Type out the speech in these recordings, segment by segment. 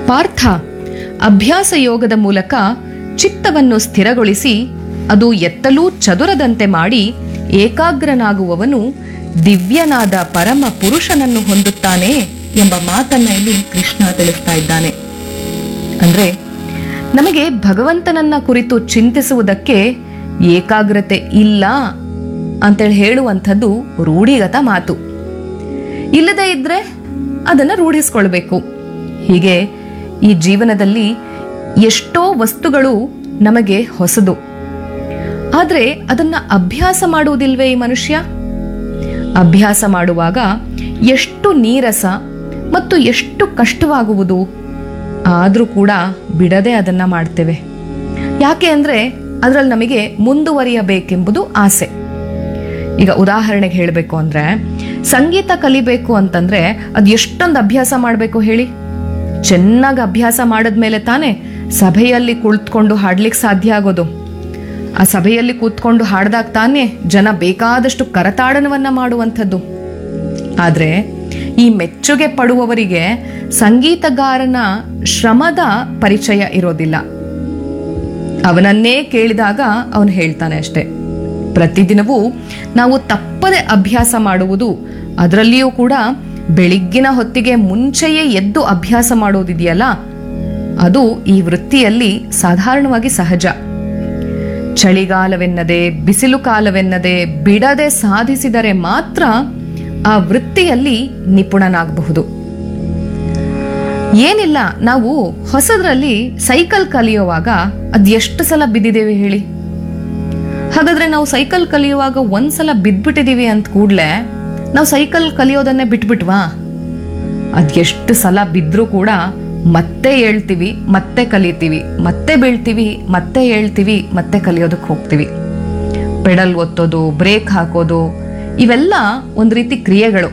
ಪಾರ್ಥ ಅಭ್ಯಾಸ ಯೋಗದ ಮೂಲಕ ಚಿತ್ತವನ್ನು ಸ್ಥಿರಗೊಳಿಸಿ ಅದು ಎತ್ತಲೂ ಚದುರದಂತೆ ಮಾಡಿ ಏಕಾಗ್ರನಾಗುವವನು ದಿವ್ಯನಾದ ಪರಮ ಪುರುಷನನ್ನು ಹೊಂದುತ್ತಾನೆ ಎಂಬ ಮಾತನ್ನ ಇಲ್ಲಿ ಕೃಷ್ಣ ತಿಳಿಸ್ತಾ ಇದ್ದಾನೆ. ಅಂದ್ರೆ ನಮಗೆ ಭಗವಂತನನ್ನ ಕುರಿತು ಚಿಂತಿಸುವುದಕ್ಕೆ ಏಕಾಗ್ರತೆ ಇಲ್ಲ ಅಂತೇಳಿ ಹೇಳುವಂಥದ್ದು ರೂಢಿಗತ ಮಾತು. ಇಲ್ಲದೇ ಇದ್ರೆ ಅದನ್ನ ರೂಢಿಸ್ಕೊಳ್ಬೇಕು. ಹೀಗೆ ಈ ಜೀವನದಲ್ಲಿ ಎಷ್ಟೋ ವಸ್ತುಗಳು ನಮಗೆ ಹೊಸದು, ಆದ್ರೆ ಅದನ್ನ ಅಭ್ಯಾಸ ಮಾಡುವುದಿಲ್ವೇ ಈ ಮನುಷ್ಯ? ಅಭ್ಯಾಸ ಮಾಡುವಾಗ ಎಷ್ಟು ನೀರಸ ಮತ್ತು ಎಷ್ಟು ಕಷ್ಟವಾಗುವುದು, ಆದ್ರೂ ಕೂಡ ಬಿಡದೆ ಅದನ್ನ ಮಾಡ್ತೇವೆ. ಯಾಕೆ ಅಂದ್ರೆ ಅದರಲ್ಲಿ ನಮಗೆ ಮುಂದುವರಿಯಬೇಕೆಂಬುದು ಆಸೆ. ಈಗ ಉದಾಹರಣೆಗೆ ಹೇಳಬೇಕು ಅಂದ್ರೆ, ಸಂಗೀತ ಕಲಿಬೇಕು ಅಂತಂದ್ರೆ ಅದು ಎಷ್ಟೊಂದು ಅಭ್ಯಾಸ ಮಾಡಬೇಕು ಹೇಳಿ. ಚೆನ್ನಾಗಿ ಅಭ್ಯಾಸ ಮಾಡಿದ್ಮೇಲೆ ತಾನೇ ಸಭೆಯಲ್ಲಿ ಕುಳಿತುಕೊಂಡು ಹಾಡ್ಲಿಕ್ಕೆ ಸಾಧ್ಯ ಆಗೋದು. ಆ ಸಭೆಯಲ್ಲಿ ಕೂತ್ಕೊಂಡು ಹಾಡ್ದಾಗ ತಾನೇ ಜನ ಬೇಕಾದಷ್ಟು ಕರತಾಡನವನ್ನ ಮಾಡುವಂಥದ್ದು. ಆದ್ರೆ ಈ ಮೆಚ್ಚುಗೆ ಪಡುವವರಿಗೆ ಸಂಗೀತಗಾರನ ಶ್ರಮದ ಪರಿಚಯ ಇರೋದಿಲ್ಲ. ಅವನನ್ನೇ ಕೇಳಿದಾಗ ಅವನು ಹೇಳ್ತಾನೆ ಅಷ್ಟೆ. ಪ್ರತಿದಿನವೂ ನಾವು ತಪ್ಪದೆ ಅಭ್ಯಾಸ ಮಾಡುವುದು, ಅದರಲ್ಲಿಯೂ ಕೂಡ ಬೆಳಿಗ್ಗಿನ ಹೊತ್ತಿಗೆ ಮುಂಚೆಯೇ ಎದ್ದು ಅಭ್ಯಾಸ ಮಾಡೋದಿದೆಯಲ್ಲ, ಅದು ಈ ವೃತ್ತಿಯಲ್ಲಿ ಸಾಧಾರಣವಾಗಿ ಸಹಜ. ಚಳಿಗಾಲವೆನ್ನದೆ ಬಿಸಿಲು ಕಾಲವೆನ್ನದೆ ಬಿಡದೆ ಸಾಧಿಸಿದರೆ ಮಾತ್ರ ಆ ವೃತ್ತಿಯಲ್ಲಿ ನಿಪುಣನಾಗಬಹುದು. ಏನಿಲ್ಲ, ನಾವು ಹೊಸದ್ರಲ್ಲಿ ಸೈಕಲ್ ಕಲಿಯುವಾಗ ಅದ್ ಎಷ್ಟು ಸಲ ಬಿದ್ದಿದ್ದೇವೆ ಹೇಳಿ. ಹಾಗಾದ್ರೆ ನಾವು ಸೈಕಲ್ ಕಲಿಯುವಾಗ ಒಂದ್ಸಲ ಬಿದ್ಬಿಟ್ಟಿದೀವಿ ಅಂತ ಕೂಡ್ಲೆ ನಾವು ಸೈಕಲ್ ಕಲಿಯೋದನ್ನೇ ಬಿಟ್ಬಿಟ್ವಾ? ಅದೆಷ್ಟು ಸಲ ಬಿದ್ರೂ ಕೂಡ ಮತ್ತೆ ಹೇಳ್ತೀವಿ, ಮತ್ತೆ ಕಲಿತೀವಿ, ಮತ್ತೆ ಬೀಳ್ತೀವಿ, ಮತ್ತೆ ಹೇಳ್ತೀವಿ, ಮತ್ತೆ ಕಲಿಯೋದಕ್ಕೆ ಹೋಗ್ತೀವಿ. ಪೆಡಲ್ ಒತ್ತೋದು, ಬ್ರೇಕ್ ಹಾಕೋದು, ಇವೆಲ್ಲ ಒಂದು ರೀತಿ ಕ್ರಿಯೆಗಳು.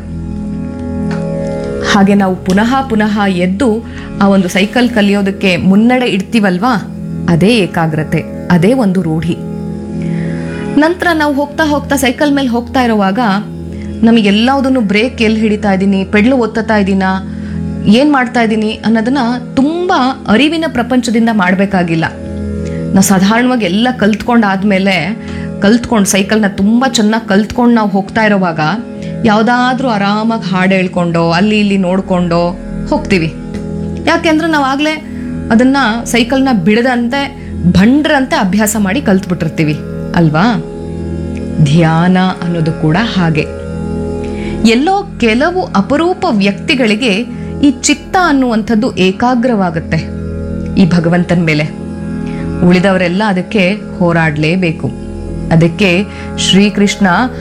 ಹಾಗೆ ನಾವು ಪುನಃ ಪುನಃ ಎದ್ದು ಆ ಒಂದು ಸೈಕಲ್ ಕಲಿಯೋದಕ್ಕೆ ಮುನ್ನಡೆ ಇಡ್ತೀವಲ್ವಾ, ಅದೇ ಏಕಾಗ್ರತೆ, ಅದೇ ಒಂದು ರೂಢಿ. ನಂತರ ನಾವು ಹೋಗ್ತಾ ಹೋಗ್ತಾ ಸೈಕಲ್ ಮೇಲೆ ಹೋಗ್ತಾ ಇರುವಾಗ ನಮಗೆಲ್ಲದನ್ನು ಬ್ರೇಕ್ ಎಲ್ಲಿ ಹಿಡಿತಾ ಇದ್ದೀನಿ, ಪೆಡ್ಲು ಒತ್ತತಾ ಇದ್ದೀನಾ, ಏನ್ ಮಾಡ್ತಾ ಇದ್ದೀನಿ ಅನ್ನೋದನ್ನ ತುಂಬಾ ಅರಿವಿನ ಪ್ರಪಂಚದಿಂದ ಮಾಡಬೇಕಾಗಿಲ್ಲ. ನಾವು ಸಾಧಾರಣವಾಗಿ ಎಲ್ಲ ಕಲ್ತ್ಕೊಂಡಾದ್ಮೇಲೆ ಸೈಕಲ್ನ ತುಂಬಾ ಚೆನ್ನಾಗಿ ಕಲ್ತ್ಕೊಂಡು ನಾವು ಹೋಗ್ತಾ ಇರೋವಾಗ ಯಾವುದಾದ್ರೂ ಆರಾಮಾಗಿ ಹಾಡು ಹೇಳ್ಕೊಂಡೋ ಅಲ್ಲಿ ಇಲ್ಲಿ ನೋಡ್ಕೊಂಡೋ ಹೋಗ್ತೀವಿ. ಯಾಕೆಂದ್ರೆ ನಾವು ಆಗ್ಲೇ ಅದನ್ನ ಸೈಕಲ್ನ ಬಿಡದಂತೆ ಭಂಡ್ರಂತೆ ಅಭ್ಯಾಸ ಮಾಡಿ ಕಲ್ತ್ಬಿಟ್ಟಿರ್ತೀವಿ ಅಲ್ವಾ? ಧ್ಯಾನ ಅನ್ನೋದು ಕೂಡ ಹಾಗೆ. ಎಲ್ಲೋ ಕೆಲವು ಅಪರೂಪ ವ್ಯಕ್ತಿಗಳಿಗೆ ಈ ಚಿತ್ತ ಅನ್ನುವಂಥದ್ದು ಏಕಾಗ್ರವಾಗುತ್ತೆ ಈ ಭಗವಂತನ ಮೇಲೆ. ಉಳಿದವರೆಲ್ಲ ಅದಕ್ಕೆ ಹೋರಾಡಲೇಬೇಕು. ಅದಕ್ಕೆ ಶ್ರೀಕೃಷ್ಣ